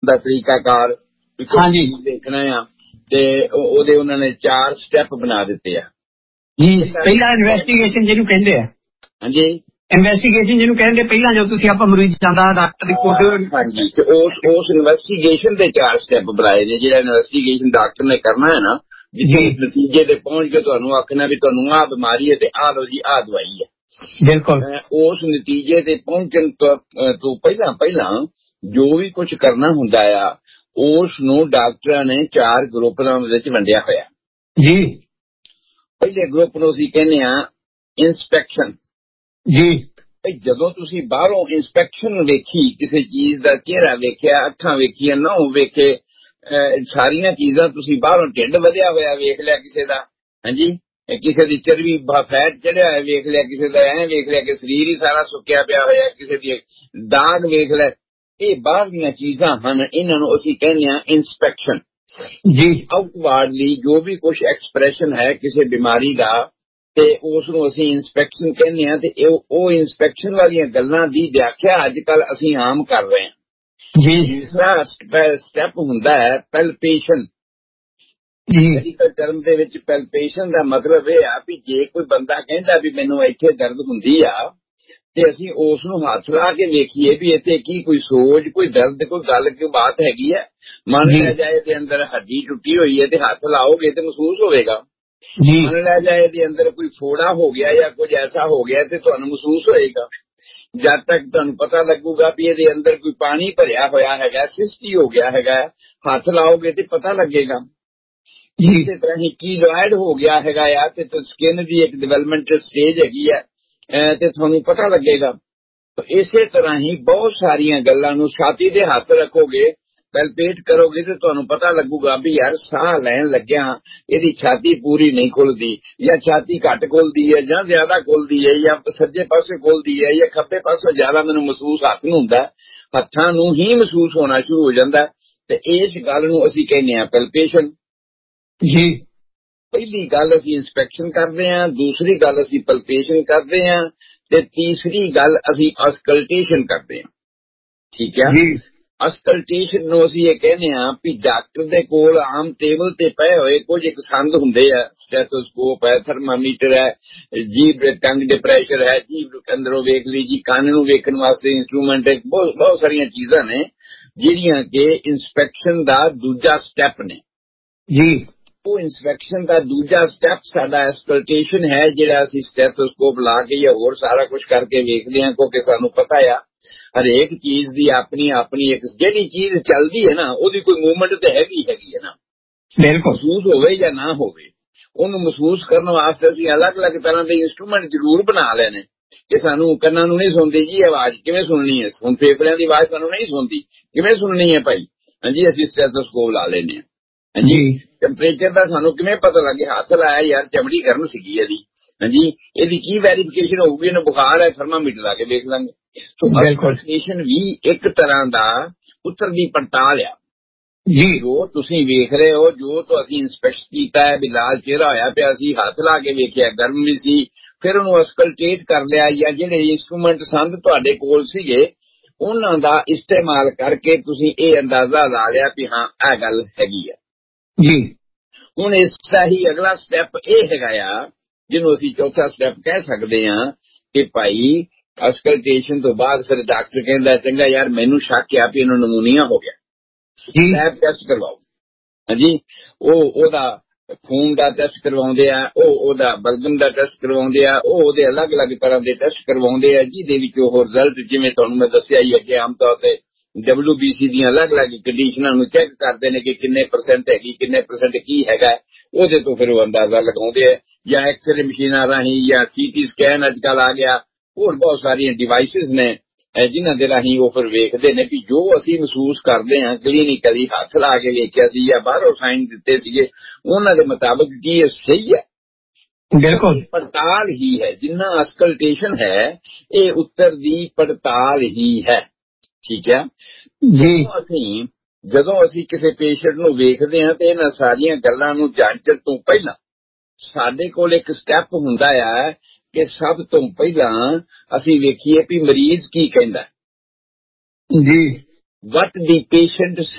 ਦਾ ਤਰੀਕਾਕਾਰ ਹਾਂਜੀ ਦੇਖਣਾ ਆ ਤੇ ਉਹਦੇ ਉਹਨਾਂ ਨੇ 4 ਸਟੈਪ ਬਣਾ ਦਿੱਤੇ ਆ ਜੀ। ਪਹਿਲਾਂ ਇਨਵੈਸਟੀਗੇਸ਼ਨ ਜਿਹਨੂੰ ਕਹਿੰਦੇ ਆ, ਹਾਂਜੀ ਇਨਵੈਸਟੀਗੇਸ਼ਨ ਜਿਹਨੂੰ ਕਹਿੰਦੇ, ਪਹਿਲਾਂ ਜਦੋਂ ਤੁਸੀਂ ਆਪਾਂ ਮਰੀਜ਼ ਜਾਂਦਾ ਡਾਕਟਰ ਦੀ ਕੋਲ, ਹਾਂਜੀ, ਤੇ ਉਸ ਇਨਵੈਸਟੀਗੇਸ਼ਨ ਦੇ 4 ਸਟੈਪ ਬਣਾਏ ਨੇ। ਜਿਹੜਾ ਇਨਵੈਸਟੀਗੇਸ਼ਨ ਡਾਕਟਰ ਨੇ ਕਰਨਾ ਹੈ ਨਾ, ਜਿੱਥੇ ਨਤੀਜੇ ਤੇ ਪਹੁੰਚ ਕੇ ਤੁਹਾਨੂੰ ਆਖਣਾ ਵੀ ਤੁਹਾਨੂੰ ਆਹ ਬਿਮਾਰੀ ਹੈ ਤੇ ਆਹ ਲਓ ਜੀ ਆਹ ਦਵਾਈ ਹੈ। ਬਿਲਕੁਲ ਉਸ ਨਤੀਜੇ ਤੇ ਪਹੁੰਚਣ ਤੋਂ ਪਹਿਲਾਂ ਜੋ ਵੀ ਕੁਝ ਕਰਨਾ ਹੁੰਦਾ ਆ ਉਸ ਨੂੰ ਡਾਕਟਰਾਂ ਨੇ 4 ਗਰੁੱਪਾਂ ਵਿੱਚ ਵੰਡਿਆ ਹੋਇਆ ਜੀ। ਪਹਿਲੇ ਗਰੁੱਪ ਨੂੰ ਅਸੀਂ ਕਹਿੰਦੇ ਆ ਇੰਸਪੈਕਸ਼ਨ ਜੀ। ਜਦੋਂ ਤੁਸੀਂ ਬਾਹਰੋਂ ਇੰਸਪੈਕਸ਼ਨ ਵੇਖੀ, ਕਿਸੇ ਚੀਜ਼ ਦਾ ਚਿਹਰਾ ਵੇਖਿਆ, ਅੱਖਾਂ ਵੇਖੀਆਂ, ਨਹੁੰ ਵੇਖੇ, ਸਾਰੀਆਂ ਚੀਜ਼ਾਂ ਤੁਸੀਂ ਬਾਹਰੋਂ ਢਿੱਡ ਵਧਿਆ ਹੋਇਆ ਵੇਖ ਲਿਆ ਕਿਸੇ ਦਾ, ਹਾਂਜੀ, ਕਿਸੇ ਦੀ ਚਰਬੀ ਫੈਟ ਚੜਿਆ ਹੋਇਆ ਵੇਖ ਲਿਆ, ਕਿਸੇ ਦਾ ਐਂ ਵੇਖ ਲਿਆ ਕਿ ਸਰੀਰ ਹੀ ਸਾਰਾ ਸੁੱਕਿਆ ਪਿਆ ਹੋਇਆ, ਕਿਸੇ ਦੀ ਦਾਗ ਵੇਖ ਲੈ, ਇਹ ਬਾਹਰ ਦੀਆਂ ਚੀਜ਼ਾਂ ਹਨ। ਇਹਨਾਂ ਨੂੰ ਅਸੀਂ ਕਹਿੰਦੇ ਆ ਇੰਸਪੈਕਸ਼ਨ ਜੀ। ਆਊਟਵਾਰਡਲੀ ਜੋ ਵੀ ਕੁਝ ਐਕਸਪ੍ਰੈਸ਼ਨ ਹੈ ਕਿਸੇ ਬਿਮਾਰੀ ਦਾ ਤੇ ਉਸ ਨੂੰ ਅਸੀਂ ਇੰਸਪੈਕਸ਼ਨ ਕਹਿੰਦੇ ਆ। ਤੇ ਉਹ ਇੰਸਪੈਕਸ਼ਨ ਵਾਲੀਆਂ ਗੱਲਾਂ ਦੀ ਵਿਆਖਿਆ ਅੱਜ ਕੱਲ ਅਸੀਂ ਆਮ ਕਰ ਰਹੇ ਹਾਂ ਜੀ। ਦੂਸਰਾ ਸਟੈਪ ਹੁੰਦਾ ਹੈ ਪੈਲਪੇਸ਼ਨ ਜੀ। ਮੈਡੀਕਲ ਟਰਮ ਦੇ ਵਿੱਚ ਪੈਲਪੇਸ਼ਨ ਦਾ ਮਤਲਬ ਇਹ ਆ ਵੀ ਜੇ ਕੋਈ ਬੰਦਾ ਕਹਿੰਦਾ ਵੀ ਮੈਨੂੰ ਇੱਥੇ ਦਰਦ ਹੁੰਦੀ ਆ ਤੇ ਅਸੀਂ ਉਸ ਨੂੰ ਹੱਥ ਲਾ ਕੇ ਵੇਖੀਏ ਵੀ ਇੱਥੇ ਕੀ ਕੋਈ ਸੋਜ, ਕੋਈ ਦਰਦ, ਕੋਈ ਗੱਲ, ਕੋਈ ਬਾਤ ਹੈਗੀ ਹੈ। ਮੰਨ ਲਿਆ ਜਾਏ ਦੇ ਅੰਦਰ ਹੱਡੀ ਟੁੱਟੀ ਹੋਈ ਹੈ ਤੇ ਹੱਥ ਲਾਓਗੇ ਤੇ ਮਹਿਸੂਸ ਹੋਵੇਗਾ। ਮੰਨ ਲਿਆ ਜਾਏ ਦੇ ਅੰਦਰ ਕੋਈ ਫੋੜਾ ਹੋ ਗਿਆ ਜਾਂ ਕੁਝ ਐਸਾ ਹੋ ਗਿਆ ਤੇ ਤੁਹਾਨੂੰ ਮਹਿਸੂਸ ਹੋਏਗਾ। ਜਦ ਤੱਕ ਤੁਹਾਨੂੰ ਪਤਾ ਲੱਗੂਗਾ ਵੀ ਇਹਦੇ ਅੰਦਰ ਕੋਈ ਪਾਣੀ ਭਰਿਆ ਹੋਇਆ ਹੈਗਾ, ਸਿਸਟੀ ਹੋ ਗਿਆ ਹੈਗਾ, ਹੱਥ ਲਾਓਗੇ ਤੇ ਪਤਾ ਲੱਗੇਗਾ। ਇਸੇ ਤਰ੍ਹਾਂ ਹੀ ਕੀਲੋਇਡ ਹੋ ਗਿਆ ਹੈਗਾ ਆ ਤੇ ਸਕਿਨ ਦੀ ਇੱਕ ਡਿਵੈਲਪਮੈਂਟਲ ਸਟੇਜ ਹੈਗੀ ਹੈ ਤੇ ਤੁਹਾਨੂੰ ਪਤਾ ਲੱਗੇਗਾ। ਇਸੇ ਤਰ੍ਹਾਂ ਹੀ ਬਹੁਤ ਸਾਰੀਆਂ ਗੱਲਾਂ ਨੂੰ ਛਾਤੀ ਦੇ ਹੱਥ ਰੱਖੋਗੇ, ਪੈਲਪੇਟ ਕਰੋਗੇ ਤੇ ਤੁਹਾਨੂੰ ਪਤਾ ਲੱਗੂਗਾ ਵੀ ਯਾਰ ਸਾਹ ਲੈਣ ਲੱਗਿਆ ਇਹਦੀ ਛਾਤੀ ਪੂਰੀ ਨਹੀਂ ਖੁੱਲਦੀ, ਜਾਂ ਛਾਤੀ ਘੱਟ ਖੁੱਲਦੀ ਹੈ ਜਾਂ ਜ਼ਿਆਦਾ ਖੁੱਲਦੀ ਹੈ, ਜਾਂ ਸੱਜੇ ਪਾਸੇ ਖੁੱਲਦੀ ਹੈ ਜਾਂ ਖੱਬੇ ਪਾਸੇ ਜ਼ਿਆਦਾ ਮੈਨੂੰ ਮਹਿਸੂਸ ਹੱਥ ਨੂੰ ਹੁੰਦਾ, ਹੱਥਾਂ ਨੂੰ ਹੀ ਮਹਿਸੂਸ ਹੋਣਾ ਸ਼ੁਰੂ ਹੋ ਜਾਂਦਾ। ਤੇ ਇਸ ਗੱਲ ਨੂੰ ਅਸੀਂ ਕਹਿੰਦੇ ਆ ਪੈਲਪੇਸ਼ਨ ਜੀ। ਪਹਿਲੀ ਗੱਲ ਅਸੀਂ ਇੰਸਪੈਕਸ਼ਨ ਕਰਦੇ ਹਾਂ, ਦੂਸਰੀ ਗੱਲ ਅਸੀਂ ਪੈਲਪੇਸ਼ਨ ਕਰਦੇ ਹਾਂ ਤੇ ਤੀਸਰੀ ਗੱਲ ਅਸੀਂ ਅਸਕਲਟੇਸ਼ਨ ਕਰਦੇ ਹਾਂ। ਠੀਕ ਹੈ ਜੀ। ਅਸਕਲਟੇਸ਼ਨ ਨੂੰ ਅਸੀਂ ਇਹ ਕਹਿੰਦੇ ਹਾਂ ਵੀ ਡਾਕਟਰ ਦੇ ਕੋਲ ਆਮ ਟੇਬਲ ਤੇ ਪਏ ਹੋਏ ਕੁਝ ਇੱਕ ਸੰਦ ਹੁੰਦੇ ਆ, ਸਟੈਥੋਸਕੋਪ ਹੈ, ਥਰਮਾਮੀਟਰ ਹੈ, ਜੀਭ ਟੰਗ ਦੇ ਪ੍ਰੈਸ਼ਰ ਹੈ, ਜੀਭ ਅੰਦਰੋਂ ਵੇਖ ਲਈ ਜੀ, ਕੰਨ ਨੂੰ ਵੇਖਣ ਵਾਸਤੇ ਇੰਸਟਰੂਮੈਂਟ ਹੈ, ਬਹੁਤ ਸਾਰੀਆਂ ਚੀਜ਼ਾਂ ਨੇ ਜਿਹੜੀਆਂ ਕਿ ਇੰਸਪੈਕਸ਼ਨ ਦਾ ਦੂਜਾ ਸਟੈਪ ਨੇ ਜੀ। ਉਹ ਇੰਸਪੈਕਸ਼ਨ ਦਾ ਦੂਜਾ ਸਟੈਪ ਸਾਡਾ ਐਸਕਲਟੇਸ਼ਨ ਹੈ, ਜਿਹੜਾ ਅਸੀਂ ਸਟੈਥੋਸਕੋਪ ਲਾ ਕੇ ਜਾਂ ਹੋਰ ਸਾਰਾ ਕੁਝ ਕਰਕੇ ਵੇਖਦੇ ਹਾਂ, ਕਿਉਂਕਿ ਸਾਨੂੰ ਪਤਾ ਆ ਹਰੇਕ ਚੀਜ਼ ਦੀ ਆਪਣੀ ਇੱਕ ਜਿਹੜੀ ਚੀਜ਼ ਚੱਲਦੀ ਹੈ ਨਾ ਉਹਦੀ ਕੋਈ ਮੂਵਮੈਂਟ ਤੇ ਹੈਗੀ ਹੈ ਨਾ, ਬਿਲਕੁਲ, ਮਹਿਸੂਸ ਹੋਵੇ ਜਾਂ ਨਾ ਹੋਵੇ। ਉਹਨੂੰ ਮਹਿਸੂਸ ਕਰਨ ਵਾਸਤੇ ਅਸੀਂ ਅਲੱਗ-ਅਲੱਗ ਤਰ੍ਹਾਂ ਦੇ ਇੰਸਟਰੂਮੈਂਟ ਜ਼ਰੂਰ ਬਣਾ ਲੈਣੇ ਕਿ ਸਾਨੂੰ ਕੰਨਾਂ ਨੂੰ ਨਹੀਂ ਸੁਣਦੀ ਜੀ ਆਵਾਜ਼, ਕਿਵੇਂ ਸੁਣਨੀ ਹੈ, ਹੁਣ ਫੇਫੜਿਆਂ ਦੀ ਆਵਾਜ਼ ਸਾਨੂੰ ਨਹੀਂ ਸੁਣਦੀ, ਕਿਵੇਂ ਸੁਣਨੀ ਹੈ ਭਾਈ, ਹਾਂਜੀ ਅਸੀਂ ਸਟੈਥੋਸਕੋਪ ਲਾ ਲੈਂਦੇ ਹਾਂ। ਹਾਂਜੀ, ਟੈਂਪਰੇਚਰ ਦਾ ਸਾਨੂੰ ਕਿਵੇਂ ਪਤਾ ਲੱਗੇ, ਹੱਥ ਲਾਇਆ ਯਾਰ ਚਮੜੀ ਗਰਮ ਸੀਗੀ ਇਹਦੀ, ਹਾਂਜੀ ਇਹਦੀ ਕੀ ਵੈਰੀਫਿਕੇਸ਼ਨ ਹੋਊਗੀ, ਇਹਨੂੰ ਬੁਖਾਰ ਹੈ ਥਰਮਾਮੀਟਰ ਲਾ ਕੇ ਦੇਖ ਲਾਂਗੇ। ਸੋ ਅਸਕਲਟੇਸ਼ਨ ਵੀ ਇੱਕ ਤਰ੍ਹਾਂ ਦਾ ਉੱਤਰ ਦੀ ਪੜਤਾਲ ਆ ਜੀ। ਜੋ ਤੁਸੀਂ ਵੇਖ ਰਹੇ ਹੋ, ਜੋ ਅਸੀਂ ਇੰਸਪੈਕਟ ਕੀਤਾ ਹੈ ਵੀ ਲਾਲ ਚਿਹਰਾ ਹੋਇਆ ਪਿਆ ਸੀ, ਹੱਥ ਲਾ ਕੇ ਵੇਖਿਆ ਗਰਮ ਵੀ ਸੀ, ਫਿਰ ਉਹਨੂੰ ਅਸਕਲਟੇਟ ਕਰ ਲਿਆ ਜਾਂ ਜਿਹੜੇ ਇੰਸਟਰੂਮੈਂਟ ਸੰਦ ਤੁਹਾਡੇ ਕੋਲ ਸੀਗੇ ਉਹਨਾਂ ਦਾ ਇਸਤੇਮਾਲ ਕਰਕੇ ਤੁਸੀਂ ਇਹ ਅੰਦਾਜ਼ਾ ਲਾ ਲਿਆ ਵੀ ਹਾਂ ਇਹ ਗੱਲ ਹੈਗੀ ਆ ਜੀ। ਹੁਣ ਇਸ ਦਾ ਹੀ ਅਗਲਾ ਸਟੈਪ ਇਹ ਹੈਗਾ ਆ ਜਿਹਨੂੰ ਅਸੀਂ ਚੌਥਾ ਸਟੈਪ ਕਹਿ ਸਕਦੇ ਹਾਂ ਕਿ ਭਾਈ ਅਸਕਲਟੇਸ਼ਨ ਤੋਂ ਬਾਅਦ ਫਿਰ ਡਾਕਟਰ ਕਹਿੰਦਾ ਚੰਗਾ ਯਾਰ ਮੈਨੂੰ ਸ਼ੱਕ ਆ ਵੀ ਇਹਨੂੰ ਨਮੂਨੀਆ ਹੋ ਗਿਆ ਜੀ, ਲੈਬ ਟੈਸਟ ਕਰਵਾਓ। ਹਾਂਜੀ, ਉਹਦਾ ਖੂਨ ਦਾ ਟੈਸਟ ਕਰਵਾਉਂਦੇ ਆ, ਉਹਦਾ ਬਲਗਮ ਦਾ ਟੈਸਟ ਕਰਵਾਉਂਦੇ ਆ, ਉਹਦੇ ਅਲੱਗ-ਅਲੱਗ ਤਰ੍ਹਾਂ ਦੇ ਟੈਸਟ ਕਰਵਾਉਂਦੇ ਆ ਜਿਹਦੇ ਵਿੱਚ ਉਹ ਰਿਜ਼ਲਟ ਜਿਵੇਂ ਤੁਹਾਨੂੰ ਮੈਂ ਦੱਸਿਆ ਹੀ ਅੱਗੇ ਆਮ ਤੌਰ ਤੇ WBC ਦੀਆਂ ਅਲੱਗ-ਅਲੱਗ ਕੰਡੀਸ਼ਨਾਂ ਨੂੰ ਚੈੱਕ ਕਰਦੇ ਨੇ ਕਿ ਕਿੰਨੇ ਪਰਸੈਂਟ ਹੈਗੀ, ਕਿੰਨੇ ਪਰਸੈਂਟ ਕੀ ਹੈਗਾ, ਉਹਦੇ ਤੋਂ ਫਿਰ ਉਹ ਅੰਦਾਜ਼ਾ ਲਗਾਉਂਦੇ ਆ। ਜਾਂ ਐਕਸਰੇ ਮਸ਼ੀਨਾਂ ਰਾਹੀਂ ਜਾਂ CT ਸਕੈਨ ਅੱਜ ਕੱਲ੍ਹ ਆ ਗਿਆ, ਹੋਰ ਬਹੁਤ ਸਾਰੀਆਂ ਡਿਵਾਈਸਿਸ ਨੇ ਜਿਨ੍ਹਾਂ ਦੇ ਰਾਹੀਂ ਉਹ ਫਿਰ ਵੇਖਦੇ ਨੇ ਵੀ ਜੋ ਅਸੀਂ ਮਹਿਸੂਸ ਕਰਦੇ ਹਾਂ ਕਲੀਨਿਕਲੀ ਹੱਥ ਲਾ ਕੇ ਵੇਖਿਆ ਸੀ ਜਾਂ ਬਾਹਰੋਂ ਸਾਈਨ ਦਿੱਤੇ ਸੀਗੇ ਉਹਨਾਂ ਦੇ ਮੁਤਾਬਕ ਕੀ ਇਹ ਸਹੀ ਹੈ। ਬਿਲਕੁਲ ਪੜਤਾਲ ਹੀ ਹੈ, ਜਿੰਨਾ ਅਸਕਲਟੇਸ਼ਨ ਹੈ ਇਹ ਉੱਤਰ ਦੀ ਪੜਤਾਲ ਹੀ ਹੈ। ਠੀਕ ਹੈ ਜੀ। ਜਦੋਂ ਅਸੀਂ ਕਿਸੇ ਪੇਸ਼ੈਂਟ ਨੂੰ ਵੇਖਦੇ ਹਾਂ ਤੇ ਇਹਨਾਂ ਸਾਰੀਆਂ ਗੱਲਾਂ ਨੂੰ ਜਾਂਚਣ ਤੋਂ ਪਹਿਲਾਂ ਸਾਡੇ ਕੋਲ ਇੱਕ ਸਟੈਪ ਹੁੰਦਾ ਆ ਕਿ ਸਭ ਤੋਂ ਪਹਿਲਾਂ ਅਸੀਂ ਵੇਖੀਏ ਵੀ ਮਰੀਜ਼ ਕੀ ਕਹਿੰਦਾ ਜੀ, ਵਟ ਦੀ ਪੇਸ਼ੈਂਟ